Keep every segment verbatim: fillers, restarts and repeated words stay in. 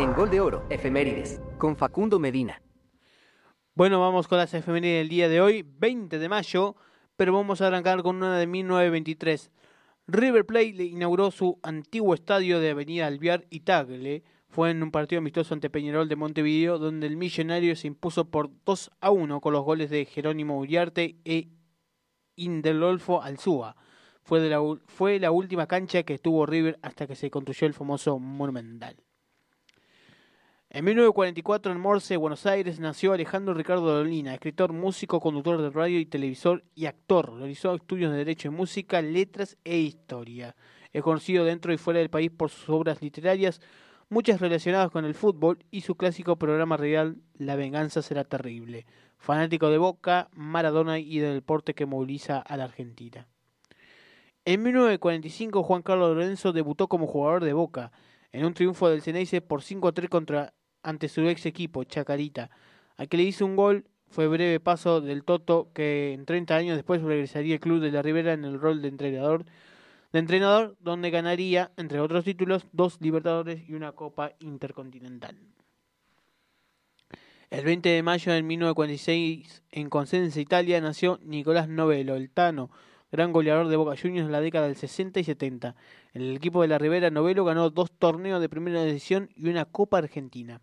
En Gol de Oro, efemérides, con Facundo Medina. Bueno, vamos con las efemérides del día de hoy, veinte de mayo, pero vamos a arrancar con una de mil novecientos veintitrés. River Plate inauguró su antiguo estadio de Avenida Alvear y Tagle. Fue en un partido amistoso ante Peñarol de Montevideo, donde el millonario se impuso por dos a uno con los goles de Jerónimo Uriarte e Indelolfo Alzúa. Fue, de la, fue la última cancha que tuvo River hasta que se construyó el famoso Monumental. En mil novecientos cuarenta y cuatro, en Morce, Buenos Aires, nació Alejandro Ricardo Dolina, escritor, músico, conductor de radio y televisor y actor. Realizó estudios de Derecho en Música, Letras e Historia. Es conocido dentro y fuera del país por sus obras literarias, muchas relacionadas con el fútbol y su clásico programa radial La venganza será terrible. Fanático de Boca, Maradona y del deporte que moviliza a la Argentina. En mil novecientos cuarenta y cinco, Juan Carlos Lorenzo debutó como jugador de Boca, en un triunfo del Ceneice por cinco a tres contra ante su ex equipo, Chacarita. A que le hizo un gol fue breve paso del Toto, que en treinta años después regresaría al club de la Ribera en el rol de entrenador, de entrenador, donde ganaría, entre otros títulos, dos Libertadores y una Copa Intercontinental. El veinte de mayo de mil novecientos cuarenta y seis, en Cosenza, Italia, nació Nicolás Novello, el Tano, gran goleador de Boca Juniors en la década del sesenta y setenta. En el equipo de la Ribera, Novello ganó dos torneos de primera división y una Copa Argentina.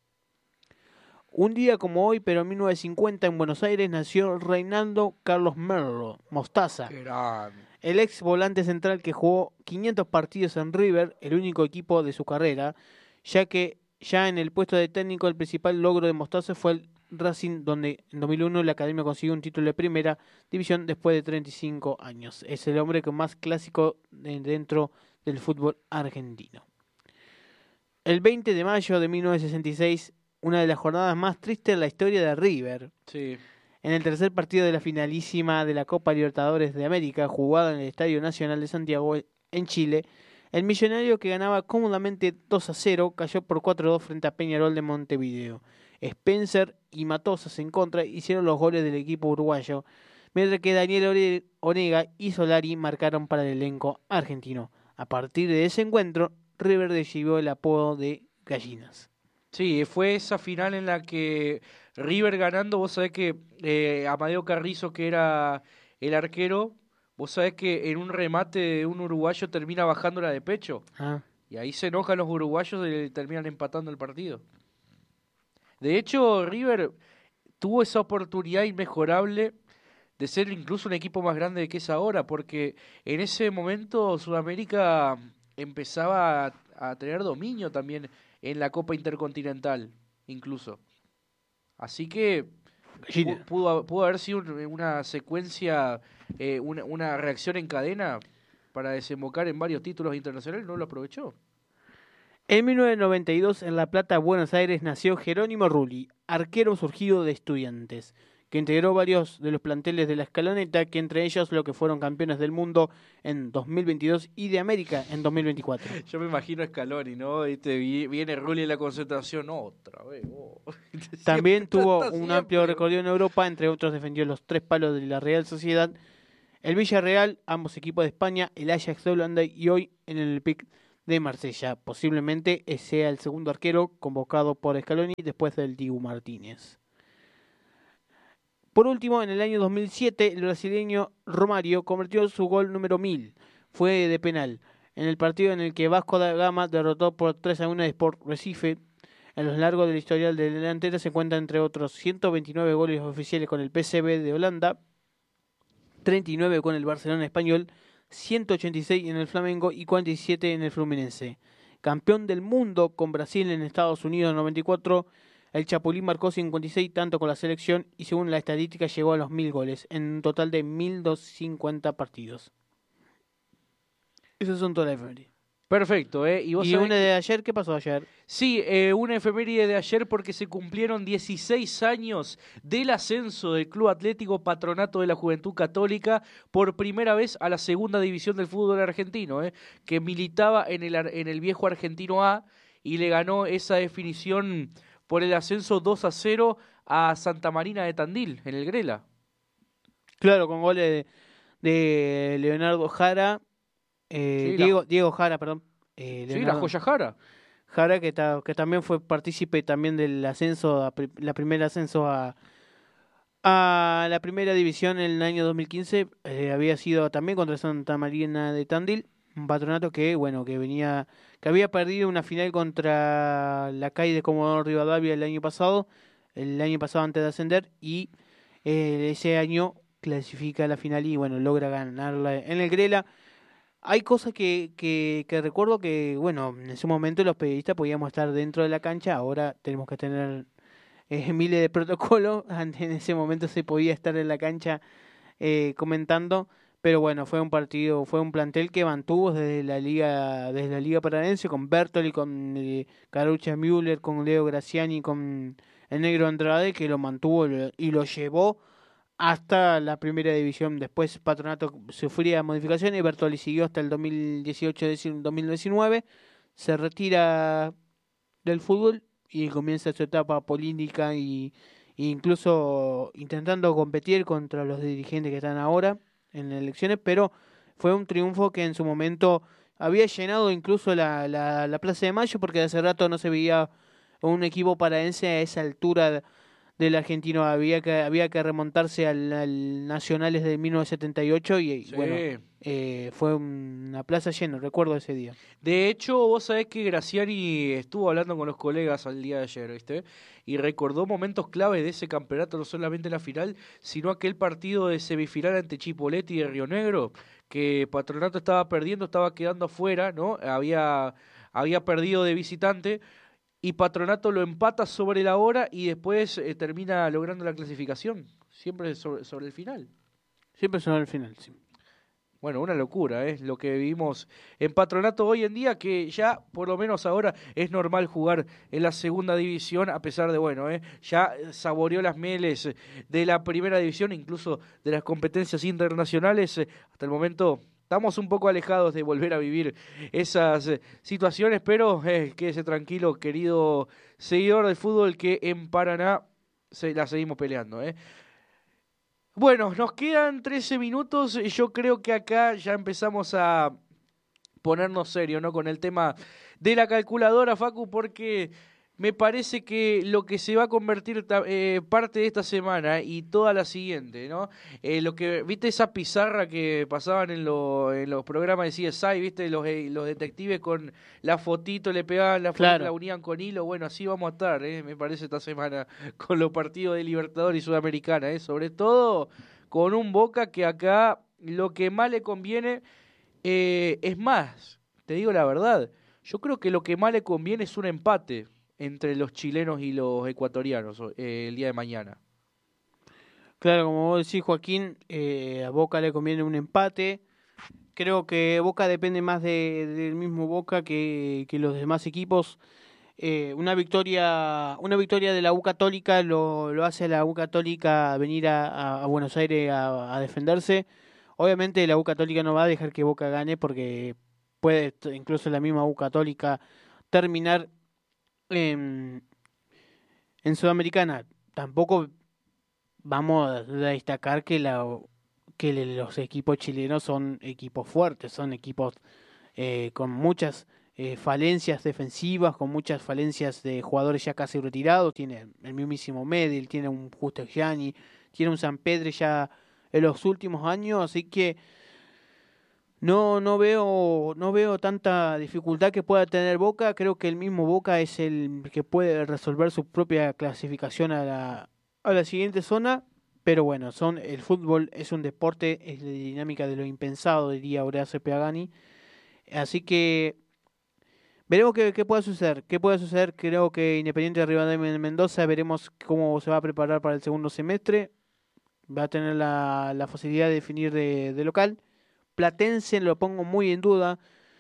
Un día como hoy, pero en mil novecientos cincuenta, en Buenos Aires, nació Reinaldo Carlos Merlo, Mostaza, el ex volante central que jugó quinientos partidos en River, el único equipo de su carrera, ya que ya en el puesto de técnico el principal logro de Mostaza fue el Racing, donde en dos mil uno la Academia consiguió un título de primera división después de treinta y cinco años. Es el hombre con más clásico dentro del fútbol argentino. El veinte de mayo de mil novecientos sesenta y seis, una de las jornadas más tristes en la historia de River. Sí. En el tercer partido de la finalísima de la Copa Libertadores de América, jugada en el Estadio Nacional de Santiago, en Chile, el millonario, que ganaba cómodamente dos a cero, cayó por cuatro a dos frente a Peñarol de Montevideo. Spencer y Matosas en contra hicieron los goles del equipo uruguayo, mientras que Daniel Onega y Solari marcaron para el elenco argentino. A partir de ese encuentro, River recibió el apodo de Gallinas. Sí, fue esa final en la que River ganando, vos sabés que eh, Amadeo Carrizo, que era el arquero, vos sabés que en un remate de un uruguayo termina bajándola de pecho. Ah. Y ahí se enojan los uruguayos y terminan empatando el partido. De hecho, River tuvo esa oportunidad inmejorable de ser incluso un equipo más grande de que es ahora, porque en ese momento Sudamérica empezaba a, a tener dominio también en la Copa Intercontinental, incluso. Así que pu- pudo, pudo haber sido una secuencia, eh, una, una reacción en cadena para desembocar en varios títulos internacionales, no lo aprovechó. En mil novecientos noventa y dos, en La Plata, Buenos Aires, nació Jerónimo Rulli, arquero surgido de Estudiantes, que integró varios de los planteles de la Escaloneta, que entre ellos lo que fueron campeones del mundo en dos mil veintidós y de América en dos mil veinticuatro. Yo me imagino a Scaloni, ¿no? Este, viene Rulli en la concentración, otra vez. Oh. También tuvo un siempre. amplio recorrido en Europa, entre otros defendió los tres palos de la Real Sociedad, el Villarreal, ambos equipos de España, el Ajax de Holanda y hoy en el Olympique de Marsella. Posiblemente sea el segundo arquero convocado por Scaloni después del Dibu Martínez. Por último, en el año dos mil siete, el brasileño Romário convirtió su gol número mil. Fue de penal, en el partido en el que Vasco da Gama derrotó por tres a uno a Sport Recife. En los largos del historial del delantero se cuentan, entre otros, ciento veintinueve goles oficiales con el P S V de Holanda, treinta y nueve con el Barcelona español, ciento ochenta y seis en el Flamengo y cuarenta y siete en el Fluminense. Campeón del mundo con Brasil en Estados Unidos en noventa y cuatro, el Chapulín marcó cincuenta y seis tanto con la selección y según la estadística llegó a los mil goles, en un total de mil doscientos cincuenta partidos. Esos son todas las efemérides. Perfecto, ¿eh? ¿Y, vos ¿Y una que... de ayer? ¿Qué pasó ayer? Sí, eh, una efeméride de ayer porque se cumplieron dieciséis años del ascenso del Club Atlético Patronato de la Juventud Católica por primera vez a la segunda división del fútbol argentino, ¿eh? Que militaba en el, en el viejo Argentino A y le ganó esa definición por el ascenso dos a cero a Santa Marina de Tandil, en el Grela. Claro, con goles de, de Leonardo Jara, eh, Sí, Diego, la... Diego Jara, perdón. Eh, sí, la joya Jara. Jara, que, ta, que también fue partícipe también del ascenso, a, la primera ascenso a, a la primera división en el año dos mil quince, eh, había sido también contra Santa Marina de Tandil, un Patronato que, bueno, que venía, que había perdido una final contra la C A I de Comodoro Rivadavia el año pasado, el año pasado antes de ascender, y eh, ese año clasifica a la final y, bueno, logra ganarla en el Grela. Hay cosas que, que, que recuerdo que, bueno, en ese momento los periodistas podíamos estar dentro de la cancha, ahora tenemos que tener eh, miles de protocolos, antes en ese momento se podía estar en la cancha eh, comentando, pero bueno, fue un partido, fue un plantel que mantuvo desde la liga, desde la liga paranaense, con Bertoli, con eh, Carucha Müller, con Leo Graciani, con el negro Andrade, que lo mantuvo y lo llevó hasta la primera división. Después Patronato sufría modificaciones y Bertoli siguió hasta el dos mil dieciocho dos mil diecinueve, se retira del fútbol y comienza su etapa política y e incluso intentando competir contra los dirigentes que están ahora en las elecciones, pero fue un triunfo que en su momento había llenado incluso la, la, la Plaza de Mayo, porque de hace rato no se veía un equipo paraense a esa altura del argentino. Había que había que remontarse al, al Nacionales de mil novecientos setenta y ocho y, Sí. bueno, eh, fue una plaza llena, recuerdo ese día. De hecho, vos sabés que Graciani estuvo hablando con los colegas al día de ayer, ¿viste? Y recordó momentos claves de ese campeonato, no solamente la final, sino aquel partido de semifinal ante Chipoleti de Río Negro, que Patronato estaba perdiendo, estaba quedando afuera, ¿no? Había, había perdido de visitante, y Patronato lo empata sobre la hora y después eh, termina logrando la clasificación, siempre sobre, sobre el final. Siempre sonó al final, sí. Bueno, una locura, es ¿eh? Lo que vivimos en Patronato hoy en día, que ya por lo menos ahora es normal jugar en la segunda división, a pesar de, bueno, ¿eh? Ya saboreó las mieles de la primera división, incluso de las competencias internacionales. Hasta el momento estamos un poco alejados de volver a vivir esas eh, situaciones, pero eh, quédese tranquilo, querido seguidor del fútbol, que en Paraná se la seguimos peleando, ¿eh? Bueno, nos quedan trece minutos. Yo creo que acá ya empezamos a ponernos serio, ¿no? Con el tema de la calculadora, Facu, porque me parece que lo que se va a convertir eh, parte de esta semana y toda la siguiente, ¿no? Eh, lo que, ¿viste esa pizarra que pasaban en, lo, en los programas de C S I, ¿viste? Los, eh, los detectives con la fotito, le pegaban la foto, Claro. la unían con hilo. Bueno, así vamos a estar, ¿eh? Me parece, esta semana con los partidos de Libertadores y Sudamericana, ¿eh? Sobre todo con un Boca que acá lo que más le conviene eh, es más, te digo la verdad, yo creo que lo que más le conviene es un empate entre los chilenos y los ecuatorianos eh, el día de mañana. Claro, como vos decís, Joaquín, eh, a Boca le conviene un empate. Creo que Boca depende más de, del mismo Boca que, que los demás equipos. Eh, una victoria una victoria de la U Católica lo, lo hace a la U Católica venir a, a, a Buenos Aires a, a defenderse. Obviamente la U Católica no va a dejar que Boca gane, porque puede incluso la misma U Católica terminar en, en Sudamericana. Tampoco vamos a destacar que la que los equipos chilenos son equipos fuertes, son equipos eh, con muchas eh, falencias defensivas, con muchas falencias de jugadores ya casi retirados. Tiene el mismísimo Medel, tiene un Justo Gianni, tiene un Sampedri ya en los últimos años, así que no no veo no veo tanta dificultad que pueda tener Boca. Creo que el mismo Boca es el que puede resolver su propia clasificación a la a la siguiente zona. Pero bueno, son el fútbol es un deporte, es la dinámica de lo impensado, diría Horacio Pagani. Así que veremos qué, qué puede suceder. ¿Qué puede suceder? Creo que Independiente de Rivadavia de Mendoza, veremos cómo se va a preparar para el segundo semestre. Va a tener la, la facilidad de definir de, de local. Platense lo pongo muy en duda.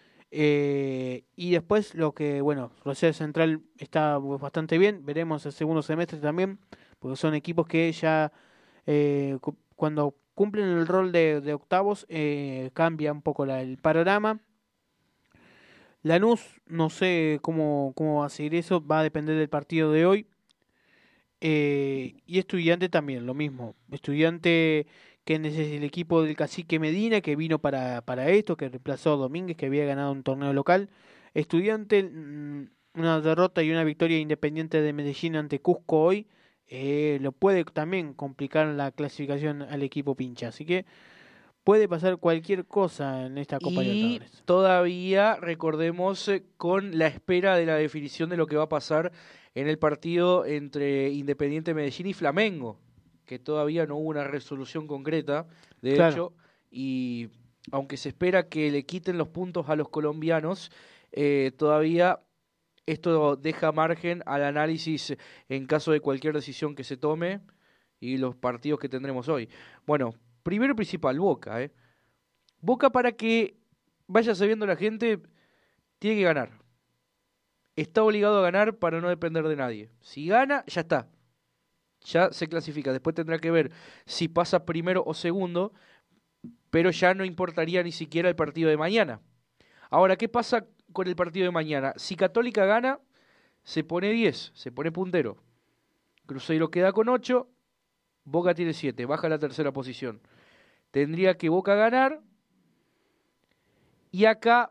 Eh, y después lo que, bueno, Rosario Central está bastante bien. Veremos el segundo semestre también, porque son equipos que ya eh, cu- cuando cumplen el rol de, de octavos eh, cambia un poco la- el panorama. Lanús, no sé cómo, cómo va a seguir eso, va a depender del partido de hoy. Eh, y Estudiante también, lo mismo. Estudiante que es el equipo del Cacique Medina, que vino para, para esto, que reemplazó a Domínguez, que había ganado un torneo local. Estudiante, mm, una derrota y una victoria Independiente de Medellín ante Cusco hoy eh, lo puede también complicar la clasificación al equipo pincha. Así que puede pasar cualquier cosa en esta Copa Y Libertadores. todavía, recordemos, eh, con la espera de la definición de lo que va a pasar en el partido entre Independiente Medellín y Flamengo, que todavía no hubo una resolución concreta, de Claro. hecho, y aunque se espera que le quiten los puntos a los colombianos, eh, todavía esto deja margen al análisis en caso de cualquier decisión que se tome y los partidos que tendremos hoy. Bueno, primero y principal, Boca, ¿eh? Boca, para que vaya sabiendo la gente, tiene que ganar. Está obligado a ganar para no depender de nadie. Si gana, ya está. Ya se clasifica. Después tendrá que ver si pasa primero o segundo, pero ya no importaría ni siquiera el partido de mañana. Ahora, ¿qué pasa con el partido de mañana? Si Católica gana, se pone diez, se pone puntero. Cruzeiro queda con ocho, Boca tiene siete, baja a la tercera posición. Tendría que Boca ganar. Y acá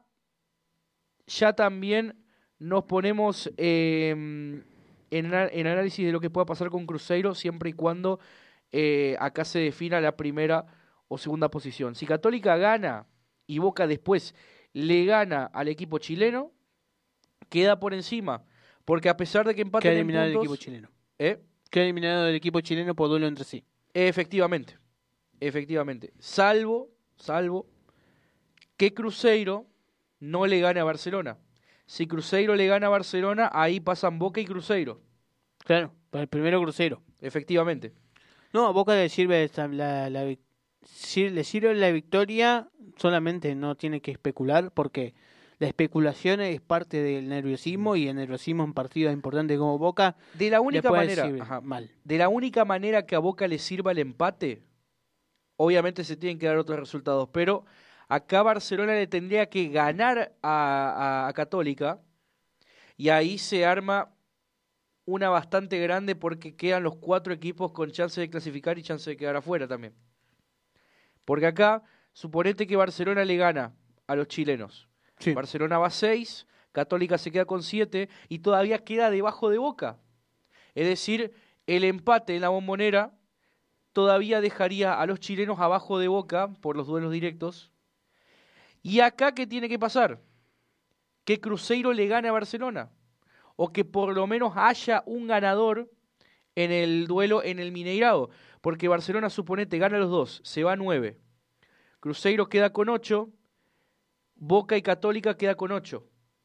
ya también nos ponemos eh, en, en análisis de lo que pueda pasar con Cruzeiro, siempre y cuando eh, acá se defina la primera o segunda posición. Si Católica gana y Boca después le gana al equipo chileno, queda por encima. Porque a pesar de que empaten Queda en eliminado puntos, el equipo chileno. ¿eh? Queda eliminado del equipo chileno por duelo entre sí. Efectivamente, efectivamente. Salvo, salvo que Cruzeiro no le gane a Barcelona. Si Cruzeiro le gana a Barcelona, ahí pasan Boca y Cruzeiro. Claro, para el primero Cruzeiro. Efectivamente. No, a Boca le sirve esta- la, la, vic- si- le sirve la victoria, solamente no tiene que especular, porque la especulación es parte del nerviosismo, y el nerviosismo en partidos importantes como Boca De la le única puede manera, servir ajá, mal. de la única manera que a Boca le sirva el empate, obviamente se tienen que dar otros resultados, pero acá Barcelona le tendría que ganar a, a- a Católica, y ahí se arma una bastante grande porque quedan los cuatro equipos con chance de clasificar y chance de quedar afuera también. Porque acá, suponete que Barcelona le gana a los chilenos. Sí. Barcelona va a seis, Católica se queda con siete y todavía queda debajo de Boca. Es decir, el empate en la Bombonera todavía dejaría a los chilenos abajo de Boca por los duelos directos. Y acá, ¿qué tiene que pasar? Que Cruzeiro le gane a Barcelona. O que por lo menos haya un ganador en el duelo en el Mineirao. Porque Barcelona, suponete, gana los dos, se va a nueve. Cruzeiro queda con ocho. Boca y Católica queda con ocho.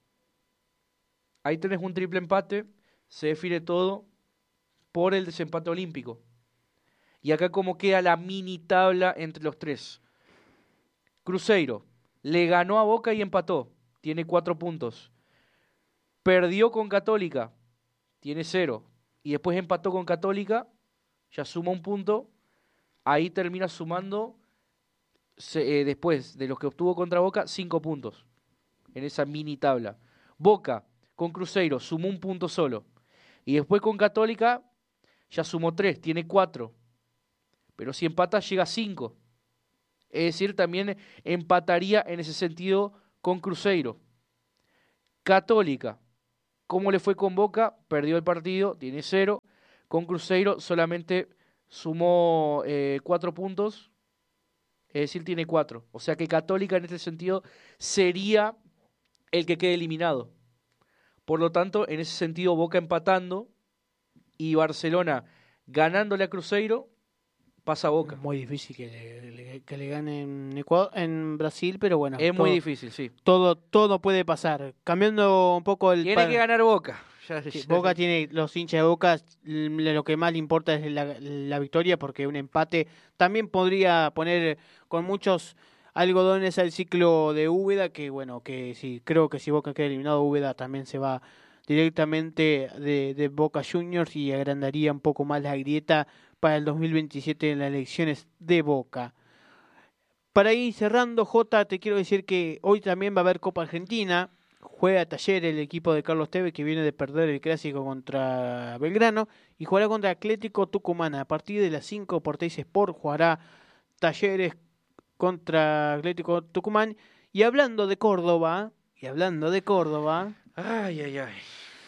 Ahí tenés un triple empate. Se define todo por el desempate olímpico. Y acá como queda la mini tabla entre los tres. Cruzeiro le ganó a Boca y empató. Tiene cuatro puntos. Perdió con Católica. Tiene cero. Y después empató con Católica. Ya suma un punto. Ahí termina sumando, se, eh, después de los que obtuvo contra Boca, cinco puntos. En esa mini tabla. Boca con Cruzeiro sumó un punto solo. Y después con Católica ya sumó tres. Tiene cuatro. Pero si empata llega a cinco. Es decir, también empataría en ese sentido con Cruzeiro. Católica, ¿cómo le fue con Boca? Perdió el partido, tiene cero. Con Cruzeiro solamente sumó eh, cuatro puntos, es decir, tiene cuatro. O sea que Católica en este sentido sería el que quede eliminado. Por lo tanto, en ese sentido, Boca empatando y Barcelona ganándole a Cruzeiro, pasa a Boca. Muy difícil que le, le- que le gane en, Ecuador, en Brasil, pero bueno. Es todo, muy difícil, sí. Todo, todo puede pasar. Cambiando un poco el... Tiene pa- que ganar Boca. Ya- Sí, ya- Boca tiene, los hinchas de Boca, l- lo que más le importa es la, la victoria, porque un empate también podría poner con muchos algodones al ciclo de Úbeda, que bueno, que sí, creo que si Boca queda eliminado, Úbeda también se va directamente de, de Boca Juniors y agrandaría un poco más la grieta para el dos mil veintisiete en las elecciones de Boca. Para ir cerrando, Jota, te quiero decir que hoy también va a haber Copa Argentina. Juega Talleres, el equipo de Carlos Tevez, que viene de perder el clásico contra Belgrano, y jugará contra Atlético Tucumán. A partir de las cinco por Teis Sport jugará Talleres contra Atlético Tucumán. Y hablando de Córdoba, y hablando de Córdoba, Ay, ay, ay.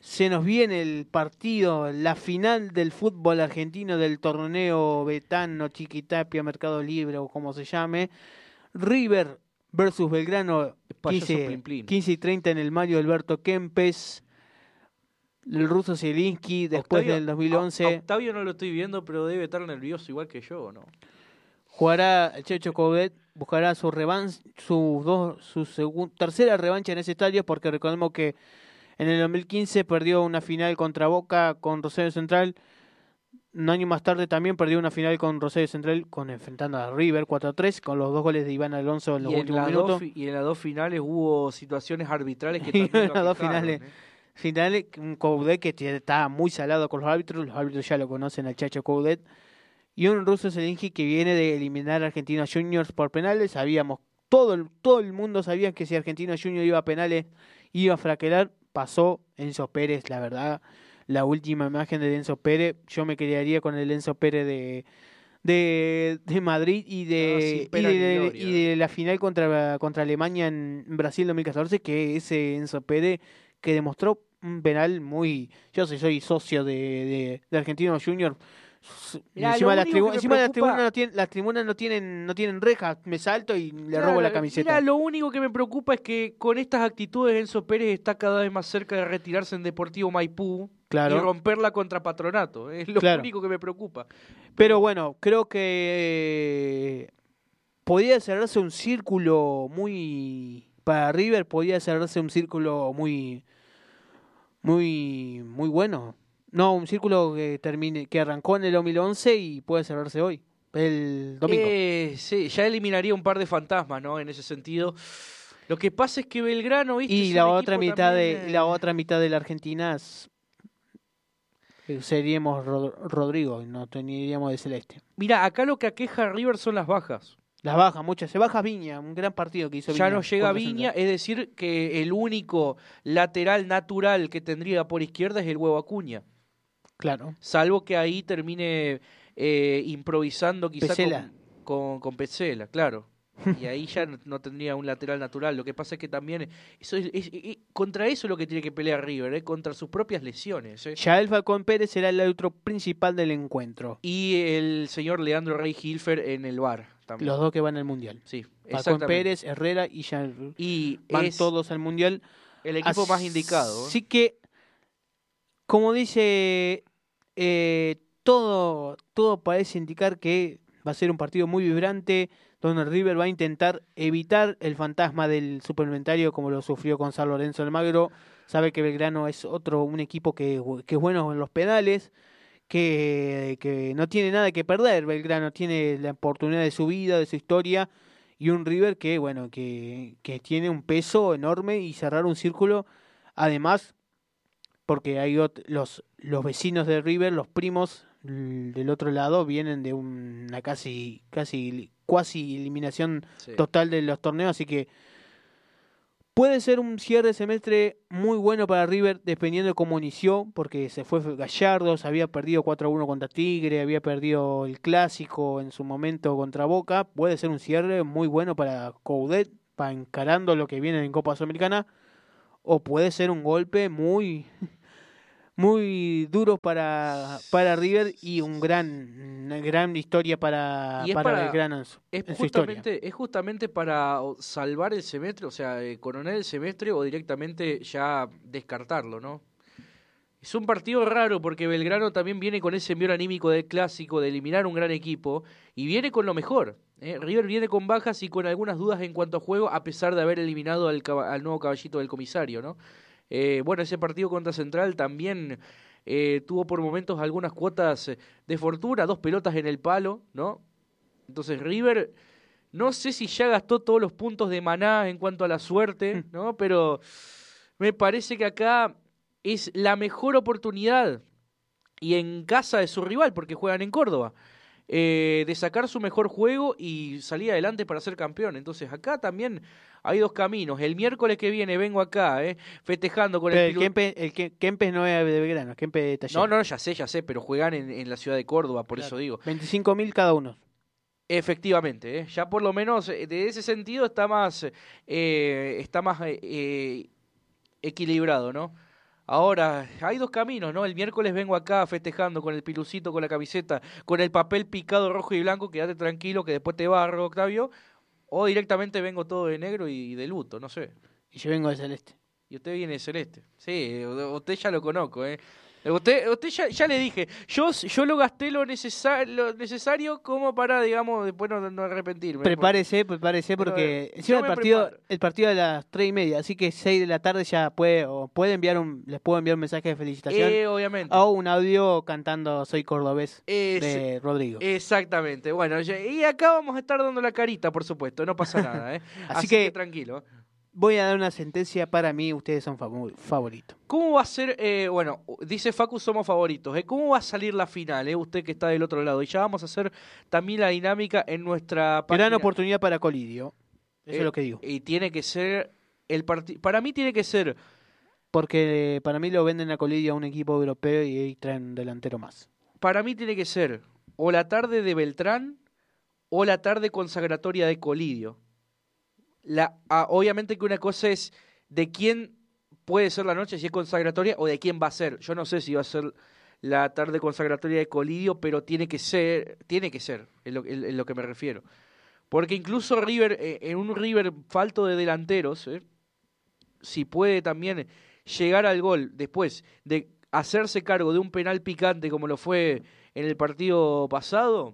se nos viene el partido, la final del fútbol argentino del torneo Betano, Chiquitapia, Mercado Libre o como se llame. River versus Belgrano, quince, quince y treinta en el Mario Alberto Kempes. El ruso Zielinski después Octavio, del dos mil once. A, Octavio no lo estoy viendo, pero debe estar nervioso igual que yo, ¿no? Jugará el Checho Coudet, buscará su revancha, su dos, su segun, tercera revancha en ese estadio, porque recordemos que en el dos mil quince perdió una final contra Boca con Rosario Central. Un año más tarde también perdió una final con Rosario Central, con enfrentando a River cuatro a tres, con los dos goles de Iván Alonso en los y en últimos minutos. Dos, y en las dos finales hubo situaciones arbitrales que también en las dos finales, ¿eh? finales, un Coudet que está muy salado con los árbitros, los árbitros ya lo conocen al Chacho Coudet. Y un ruso Zielinski que viene de eliminar a Argentinos Juniors por penales. Sabíamos, todo el, todo el mundo sabía que si Argentinos Juniors iba a penales, iba a fraquelar. Pasó Enzo Pérez, la verdad. La última imagen de Enzo Pérez, yo me quedaría con el Enzo Pérez de, de, de Madrid y de, no, y, de gloria, y de la final contra, contra Alemania en Brasil dos mil catorce, que ese Enzo Pérez que demostró un penal muy... Yo soy, soy socio de, de, de Argentinos Juniors. Mirá, encima las tribu encima las tribunas no tienen, las tribunas no tienen, no tienen rejas, me salto y le claro, robo la camiseta. Mirá, lo único que me preocupa es que con estas actitudes Enzo Pérez está cada vez más cerca de retirarse en Deportivo Maipú, claro, y romperla contra Patronato. Es lo claro. único que me preocupa. Pero, Pero bueno, creo que eh, podía cerrarse un círculo muy... Para River podía cerrarse un círculo muy, muy, muy bueno. No, un círculo que termine, que arrancó en el dos mil once y puede cerrarse hoy, el domingo. Eh, sí, ya eliminaría un par de fantasmas, ¿no? En ese sentido. Lo que pasa es que Belgrano, ¿viste? Y la otra mitad también, de, eh... la otra mitad de la Argentina es, seríamos Rod Rodrigo, no tendríamos de Celeste. Mira, acá lo que aqueja a River son las bajas. Las bajas, muchas. Se baja Viña, un gran partido que hizo ya Viña. Ya no llega Viña, es decir, que el único lateral natural que tendría por izquierda es el Huevo Acuña. Claro. Salvo que ahí termine eh, improvisando quizá con, con, con Petzela, claro. Y ahí ya no, no tendría un lateral natural. Lo que pasa es que también eso es, es, es, contra eso es lo que tiene que pelear River, ¿eh? Contra sus propias lesiones. ¿eh? Ya el Falcón Pérez será el árbitro principal del encuentro. Y el señor Leandro Rey Hilfer en el V A R también. Los dos que van al Mundial. Sí, Falcón Pérez, Herrera y ya y van es todos al Mundial. El equipo Así más indicado. Así que, como dice... Eh, todo, todo parece indicar que va a ser un partido muy vibrante, donde River va a intentar evitar el fantasma del suplementario como lo sufrió con San Lorenzo Almagro. Sabe que Belgrano es otro, un equipo que, que es bueno en los penales, que, que no tiene nada que perder. Belgrano tiene la oportunidad de su vida, de su historia, y un River que, bueno, que, que tiene un peso enorme y cerrar un círculo, además... porque hay los, los vecinos de River, los primos del otro lado, vienen de una casi casi cuasi eliminación sí. total de los torneos, así que puede ser un cierre de semestre muy bueno para River, dependiendo de cómo inició, porque se fue Gallardo, se había perdido cuatro a uno contra Tigre, había perdido el Clásico en su momento contra Boca. Puede ser un cierre muy bueno para Coudet, para encarando lo que viene en Copa Sudamericana, o puede ser un golpe muy... muy duro para, para River y un gran una gran historia para, para, para Belgrano en su, es en justamente, su historia. Es justamente para salvar el semestre, o sea, eh, coronar el semestre o directamente ya descartarlo, ¿no? Es un partido raro porque Belgrano también viene con ese envío anímico del Clásico, de eliminar un gran equipo, y viene con lo mejor. ¿eh? River viene con bajas y con algunas dudas en cuanto a juego, a pesar de haber eliminado al, al nuevo caballito del comisario, ¿no? Eh, bueno, ese partido contra Central también eh, tuvo por momentos algunas cuotas de fortuna, dos pelotas en el palo, ¿no? Entonces River, no sé si ya gastó todos los puntos de maná en cuanto a la suerte, ¿no? Pero me parece que acá es la mejor oportunidad, y en casa de su rival, porque juegan en Córdoba, eh, de sacar su mejor juego y salir adelante para ser campeón. Entonces acá también... hay dos caminos. El miércoles que viene vengo acá, eh, festejando con pero el... el Kempes, el Kempes no es de Belgrano, Kempes de Talleres. No, no, ya sé, ya sé, pero juegan en, en la ciudad de Córdoba, por claro. eso digo. veinticinco mil cada uno. Efectivamente, eh, ya por lo menos de ese sentido está más, eh, está más eh, equilibrado, ¿no? Ahora, hay dos caminos, ¿no? El miércoles vengo acá festejando con el pilucito, con la camiseta, con el papel picado rojo y blanco, quédate tranquilo que después te barro, Octavio. O directamente vengo todo de negro y de luto, no sé. Y yo vengo de celeste. Y usted viene de celeste. Sí, usted ya lo conozco, ¿eh? Usted, usted ya, ya le dije, yo, yo lo gasté lo, necesar, lo necesario como para, digamos, después no, no arrepentirme. Prepárese, prepárese, porque Pero, encima yo el me partido, preparo. el partido de las tres y media, así que seis de la tarde ya puede, o puede enviar un, les puedo enviar un mensaje de felicitación Eh, obviamente. o un audio cantando Soy Cordobés Es- de Rodrigo. Exactamente. Bueno, ya- y acá vamos a estar dando la carita, por supuesto, no pasa nada, ¿eh? Así Así, que- que... tranquilo. Voy a dar una sentencia para mí, ustedes son favu- favoritos. ¿Cómo va a ser, eh, bueno, dice Facu, somos favoritos, ¿eh? ¿Cómo va a salir la final, eh? Usted que está del otro lado. Y ya vamos a hacer también la dinámica en nuestra página. Gran oportunidad para Colidio, eso Eh, es lo que digo. Y tiene que ser, el partido, para mí tiene que ser, Porque para mí lo venden a Colidio a un equipo europeo y ahí traen un delantero más. para mí tiene que ser o la tarde de Beltrán o la tarde consagratoria de Colidio. La, ah, obviamente que una cosa es de quién puede ser la noche, si es consagratoria, o de quién va a ser. Yo no sé si va a ser la tarde consagratoria de Colidio, pero tiene que ser, tiene que ser, es lo, es- es lo que me refiero. Porque incluso River, eh, en un River falto de delanteros, eh, si puede también llegar al gol después de hacerse cargo de un penal picante como lo fue en el partido pasado,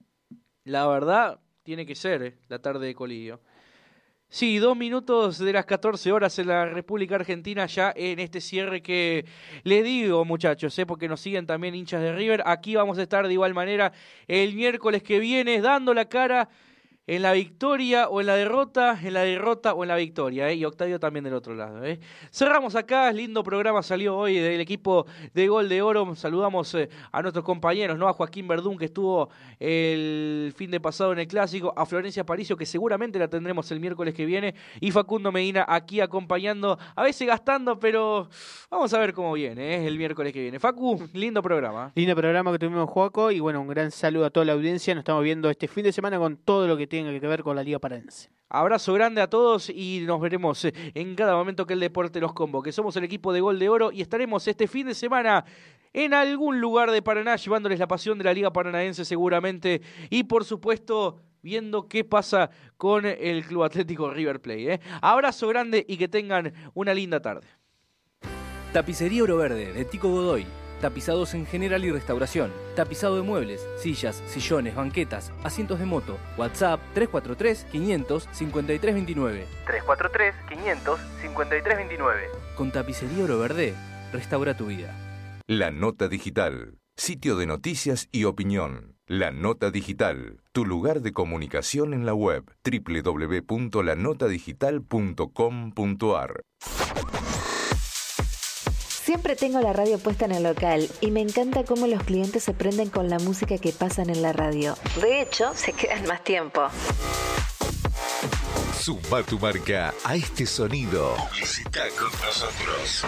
la verdad tiene que ser eh, la tarde de Colidio. Sí, dos minutos de las catorce horas en la República Argentina ya en este cierre que les digo, muchachos, ¿eh? Porque nos siguen también hinchas de River. Aquí vamos a estar de igual manera el miércoles que viene dando la cara en la victoria o en la derrota, en la derrota o en la victoria, ¿eh? Y Octavio también del otro lado, ¿eh? Cerramos acá, lindo programa salió hoy del equipo de Gol de Oro. Saludamos eh, a nuestros compañeros, ¿no? A Joaquín Verdún, que estuvo el fin de pasado en el Clásico, a Florencia Paricio, que seguramente la tendremos el miércoles que viene, y Facundo Medina aquí acompañando, a veces gastando, pero vamos a ver cómo viene, ¿eh? El miércoles que viene. Facu, lindo programa. Lindo programa que tuvimos, Joaco, y bueno, un gran saludo a toda la audiencia. Nos estamos viendo este fin de semana con todo lo que tenga que ver con la Liga Paranense. Abrazo grande a todos y nos veremos eh, en cada momento que el deporte los convoque. Somos el equipo de Gol de Oro y estaremos este fin de semana en algún lugar de Paraná llevándoles la pasión de la Liga Paranaense seguramente y por supuesto viendo qué pasa con el Club Atlético River Plate. ¿eh? Abrazo grande y que tengan una linda tarde. Tapicería Oro Verde de Tico Godoy. Tapizados en general y restauración. Tapizado de muebles, sillas, sillones, banquetas, asientos de moto. WhatsApp tres cuatro tres, quinientos, cincuenta y tres veintinueve. tres cuatro tres, quinientos, cincuenta y tres veintinueve. Con Tapicería Oro Verde, restaura tu vida. La Nota Digital, sitio de noticias y opinión. La Nota Digital, tu lugar de comunicación en la web, doble u doble u doble u punto la nota digital punto com punto a r. Siempre tengo la radio puesta en el local y me encanta cómo los clientes se prenden con la música que pasan en la radio. De hecho, se quedan más tiempo. Suma tu marca a este sonido. Publicita con nosotros.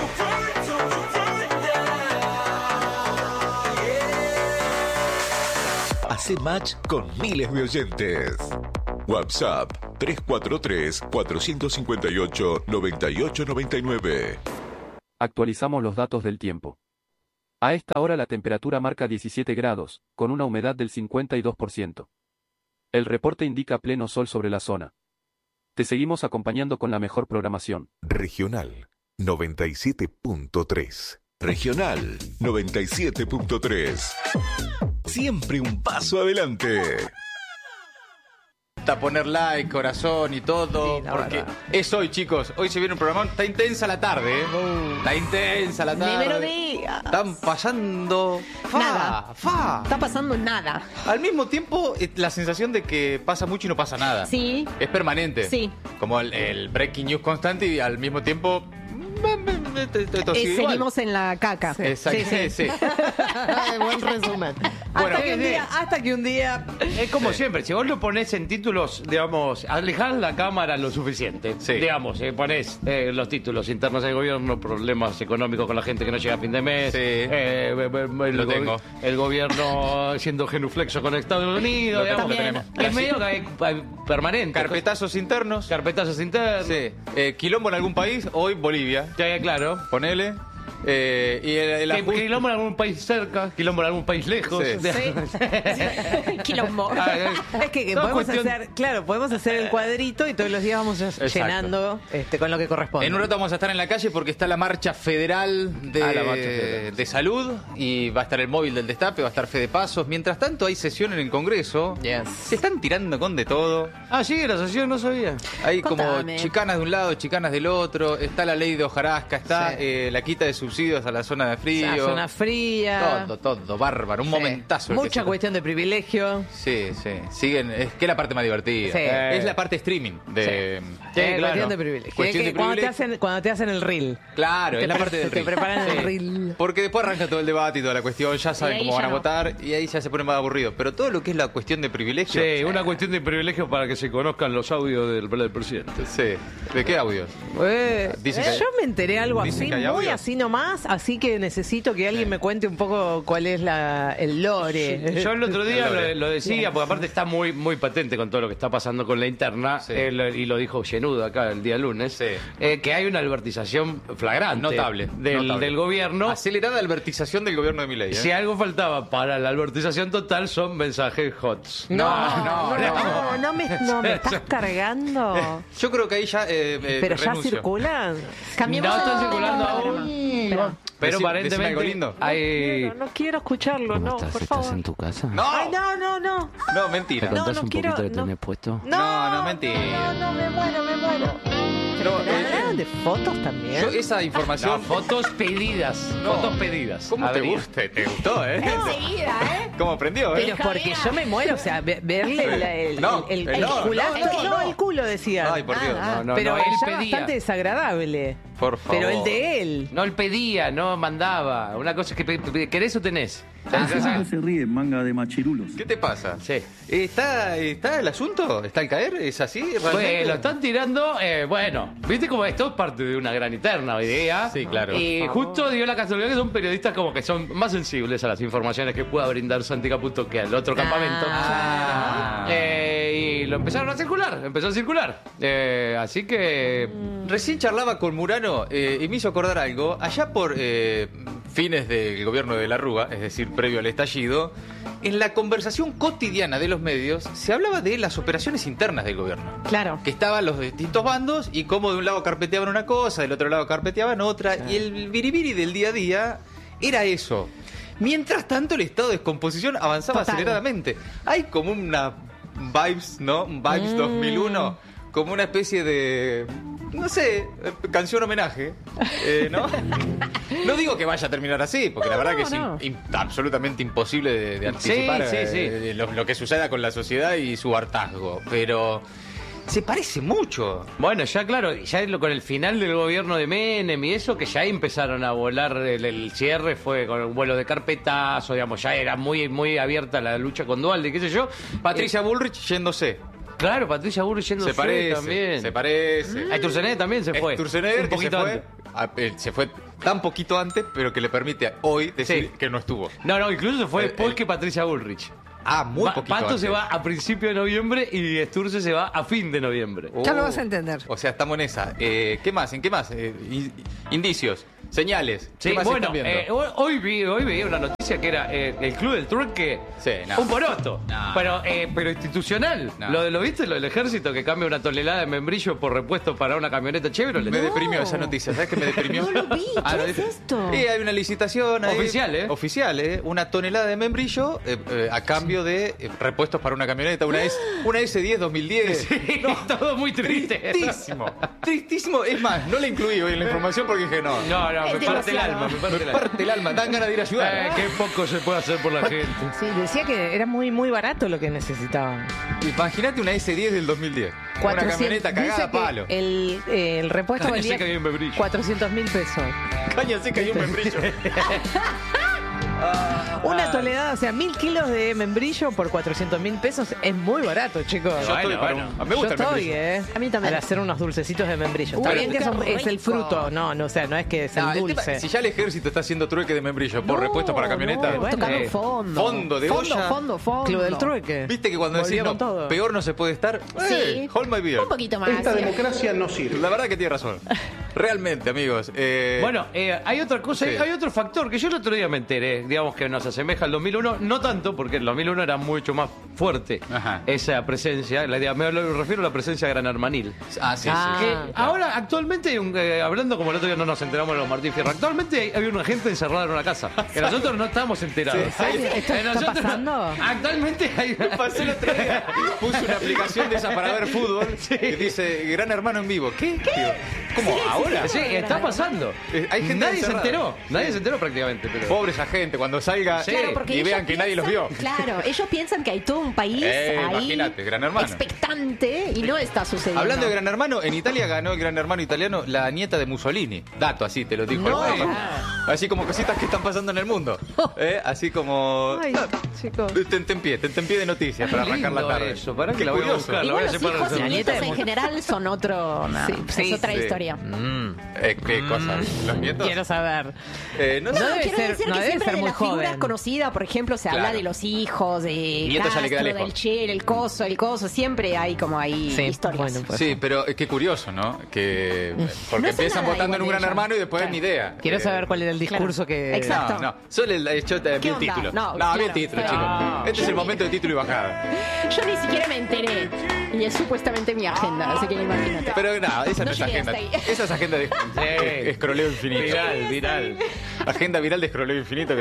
Hace match con miles de oyentes. WhatsApp tres cuatro tres, cuatro cinco ocho, nueve ocho nueve nueve. Actualizamos los datos del tiempo. A esta hora la temperatura marca diecisiete grados, con una humedad del cincuenta y dos por ciento. El reporte indica pleno sol sobre la zona. Te seguimos acompañando con la mejor programación. Regional noventa y siete punto tres. Regional noventa y siete punto tres. Siempre un paso adelante. A poner like, corazón y todo, Sí, la porque verdad. es hoy, chicos. Hoy se viene un programa, está intensa la tarde, ¿eh? Está intensa la tarde. Ni me lo digas. Están pasando fa, Nada. fa. Está pasando nada. Al mismo tiempo, eh, la sensación de que pasa mucho y no pasa nada. Sí. Es permanente. Sí. Como el, el breaking news constante y al mismo tiempo esto Eh, sigue igual. seguimos en la caca. Exacto, sí, sí. Buen resumen. Bueno, hasta, que un sí, día, hasta que un día. Es como siempre, si vos lo ponés en títulos, digamos, alejás la cámara lo suficiente. Sí. Digamos, eh, ponés eh, los títulos internos del gobierno, problemas económicos con la gente que no llega a fin de mes. Sí. eh, eh, eh, el, Lo go- tengo. el gobierno siendo genuflexo con Estados Unidos. Lo digamos, tenemos, También. lo tenemos. Es medio que hay- hay permanente. Carpetazos internos. Carpetazos internos. Sí. Eh, quilombo en algún país, hoy Bolivia. Ya, claro. Ponele. Eh, y el, el Que- ajuste- Quilombo en algún país cerca, quilombo en algún país lejos. Sí. Quilombo. Ah, eh. Es que, que No, podemos cuestión- hacer, claro, podemos hacer el cuadrito y todos los días vamos llenando este, con lo que corresponde. En un rato vamos a estar en la calle porque está la marcha federal de, Ah, la marcha federal. de salud y va a estar el móvil del Destape, va a estar Fede Pasos. Mientras tanto hay sesión en el Congreso. Yes. Se están tirando con de todo. Ah, sí, la sesión no sabía. Hay Contame. como chicanas de un lado, chicanas del otro. Está la ley de hojarasca, está Sí. eh, la quita de subsidios a la zona de frío. La zona fría. Todo, todo, bárbaro. Un Sí. momentazo. el que Mucha se- cuestión de privilegio. Sí, sí. Siguen. Es que es la parte más divertida. Sí. Es la parte streaming de. Sí, Eh, claro. Cuestión de privilegio. Cuestión Que de cuando, te privilegio. hacen, cuando te hacen el reel. Claro, Te es la pre- parte del te reel. preparan el Sí. reel. Porque después arranca todo el debate y toda la cuestión, ya saben Y ahí cómo van ya a no. votar y ahí ya se pone más aburrido. Pero todo lo que es la cuestión de privilegio. Sí, una cuestión de privilegio para que se conozcan los audios del, del presidente. Sí. ¿De qué audios? Eh, Dicen que hay- yo me enteré algo dicen así, que hay muy audio. así nomás, así que necesito que alguien me cuente un poco cuál es la, el lore. Yo el otro día Lore. lo, lo decía, porque aparte está muy muy patente con todo lo que está pasando con la interna, Sí. eh, lo- y lo dijo Llenudo acá el día lunes, Sí. eh, que hay una albertización flagrante Notable. del, notable. del gobierno. Acelerada albertización del gobierno de Milei. ¿eh? Si algo faltaba para la albertización total son mensajes hots. No, no, no, no, no me, no me estás cargando. Yo creo que ahí ya. eh, eh, Pero ya renuncio. circulan. No están circulando aún, Espera. pero Decí- aparentemente decime algo lindo. hay... No, no quiero escucharlo, no, por favor. tu casa? ¡No! Ay, no, no, no. No, mentira. No, no quiero. No, puesto? No, no, mentira. No, no, me muero, me muero. No, ¿Pero eh, hablaron de fotos también? Yo esa información. No, fotos pedidas. No. Fotos pedidas. ¿Cómo te Habría. gusta? ¿Te gustó, eh? Enseguida, ¿eh? ¿Cómo prendió, eh? Pero porque yo me muero, o sea, ve- verle la- el, No, el, el, eh, el no, culazo. no, no, No, no. el culo decía. Ay, por Dios. No, no, pero no, él ya pedía. bastante desagradable. Por favor. Pero el de él. No, él pedía, no mandaba. Una cosa es que pe- pe- querés o tenés. Se ríe, manga de machirulos. ¿Qué te pasa? Sí. ¿Está, ¿Está el asunto? ¿Está al caer? ¿Es así? ¿Realmente? Bueno, lo están tirando, eh, bueno, viste como esto es parte de una gran interna hoy día. Sí, claro. Y justo dio la casualidad que son periodistas como que son más sensibles a las informaciones que pueda brindar Santi Caputo que al otro campamento. Ah. Eh, y lo empezaron a circular, empezó a circular. Eh, así que... Recién charlaba con Murano eh, y me hizo acordar algo. Allá por eh, fines del gobierno de la Rúa, es decir, previo al estallido, en la conversación cotidiana de los medios se hablaba de las operaciones internas del gobierno. Claro. Que estaban los distintos bandos y cómo de un lado carpeteaban una cosa, del otro lado carpeteaban otra. Y el biribiri del día a día era eso. Mientras tanto, el estado de descomposición avanzaba Total. aceleradamente. Hay como una vibes, ¿no? Un vibes Mm. dos mil uno. Como una especie de, no sé, eh, canción homenaje, eh, ¿no? No digo que vaya a terminar así, porque la verdad no, que es in- no. in- absolutamente imposible de, de anticipar Sí, sí, sí. eh, lo, lo que suceda con la sociedad y su hartazgo. Pero se parece mucho. Bueno, ya claro, ya lo- con el final del gobierno de Menem y eso, que ya ahí empezaron a volar, el, el cierre fue con un vuelo de carpetazo, digamos, ya era muy muy abierta la lucha con Dualde, qué sé yo. Patricia Eh, Bullrich yéndose. claro, Patricia Burrich yéndose Se parece, también. se parece. Ah, Sturzenegger también se fue. Sturzenegger, un que poquito se fue, antes. a- eh, se fue tan poquito antes, pero que le permite hoy decir Sí. que no estuvo. No, no, incluso se fue El- después el- que Patricia Bullrich. Ah, muy Va- poquito Pato antes. se va a principio de noviembre y Sturze se va a fin de noviembre. Ya lo Oh. vas a entender. O sea, estamos en esa. Eh, ¿Qué más? ¿En qué más? Eh, in- indicios, señales. Sí, ¿Qué más bueno, están viendo? eh, hoy, hoy vi, hoy veía una noticia que era eh, el club del trueque. Sí, no. Un poroto. No. Pero, eh, pero institucional. No. Lo, ¿Lo viste? Lo del ejército que cambia una tonelada de membrillo por repuesto para una camioneta Chevrolet. Me deprimió esa noticia, ¿sabes qué me deprimió? No lo vi, ¿qué ¿lo es viste? esto? Sí, hay una licitación ahí. Oficial, ¿eh? Oficial, ¿eh? Una tonelada de membrillo eh, eh, a cambio de eh, repuestos para una camioneta, una S, una S diez dos mil diez. Sí, todo muy triste. Tristísimo, tristísimo. Es más, no la incluí hoy en la información porque dije no. No, no, me Es parte el demasiado. alma, me parte Me el alma. parte el alma, dan ganas de ir a ayudar. Eh, qué poco se puede hacer por la gente. Sí, decía que era muy, muy barato lo que necesitaban. Imagínate una S diez del dos mil diez. Una cuatrocientos camioneta cagada a dice que palo. El, eh, el repuesto Cállese valía que hay un membrillo. cuatrocientos mil pesos. Caña seca y un membrillo. Una tonelada, o sea, mil kilos de membrillo por cuatrocientos mil pesos es muy barato, chicos. Yo estoy Bueno, para bueno. un- Me gusta Yo el estoy, membrillo. ¿eh? A mí también. Para hacer unos dulcecitos de membrillo. Está Uy, bien que qué son- es el rico. fruto, no, no, o sea, no es que es el No, el tema- dulce. si ya el ejército está haciendo trueque de membrillo por No, repuesto para camioneta. no, bueno. Tocando eh, fondo. fondo de fondo, olla. Fondo, fondo, Club del trueque. Viste que cuando Volvió decís no, con todo. peor no se puede estar. Sí. Eh, hold my beer. Un poquito más. Esta democracia no sirve. La verdad que tiene razón. Realmente, amigos. Eh... Bueno, eh, hay otra cosa, Sí. hay, hay otro factor que yo el otro día me enteré, digamos que nos asemeja al dos mil uno, no tanto, porque el dos mil uno era mucho más fuerte Ajá. esa presencia, la idea, me lo refiero a la presencia de Gran Hermanil. Ah, sí, Ah. sí. Que Claro. ahora, actualmente, hay un, eh, hablando como el otro día no nos enteramos de los Martín Fierro, actualmente hay, hay una gente encerrada en una casa, que nosotros no estamos enterados. Sí, sí. ¿Esto Eh, está nosotros no- pasando? actualmente hay... Pasó el otro día. Puse una aplicación de esa para ver fútbol que dice Gran Hermano en vivo. ¿Qué? Digo, ¿cómo? ¿Ahora? Sí, está pasando. Eh, hay gente nadie se encerrada. enteró, nadie se enteró prácticamente. Pero... Pobre esa gente, cuando salga Sí. Claro, porque y ellos vean que nadie los vio. piensan- Claro, ellos piensan que hay todo un país Eh, ahí imagínate, Gran Hermano. expectante y no está sucediendo. Hablando de Gran Hermano, en Italia ganó el Gran Hermano italiano la nieta de Mussolini. Dato así, te lo dijo No. el Papa. Así como cositas que están pasando en el mundo. ¿Eh? Así como... Ay, chicos. Tentempié, tentempié de noticias para arrancar la lindo tarde. eso, pará que Qué la voy a curioso. buscar. La voy Igual a los separar hijos de y la nietos nieta de en Mus- general son otro, Sí, es sí, otra sí. historia. Mm. Eh, ¿Qué cosa? ¿Los nietos? Quiero saber. Eh, no No, sé. debe quiero ser- decir no que debe siempre ser de muy las figuras joven. conocidas, por ejemplo, se habla Claro. de los hijos, de Nieto ya le queda Castro, lejos. del Che, el coso, el coso, siempre hay como ahí Sí, historias. bueno, pues. Sí, pero eh, qué curioso, ¿no? Que porque No sé empiezan nada votando en igual un de Gran ella. Hermano y después Claro. ni idea. Quiero Eh, saber cuál era el discurso que... Exacto. No, no, solo el, el, yo te- ¿Qué el onda? título. No, vi claro. el título, No. chicos. Este es el momento de título y bajada. Yo ni siquiera me enteré. Y es supuestamente mi agenda, así que imagínate. Pero no, esa no, No es llegué agenda. hasta ahí. Esa es agenda de, de- de escroleo infinito. Viral, viral. Agenda viral de escroleo infinito. Que